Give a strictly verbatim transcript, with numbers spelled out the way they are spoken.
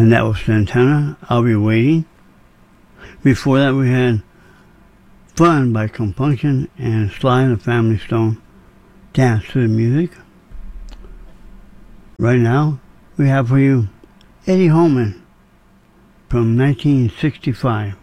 And that was Santana, I'll Be Waiting. Before that we had Fun by Compunction and Sly and the Family Stone, Dance to the Music. Right now we have for you Eddie Holman from nineteen sixty-five.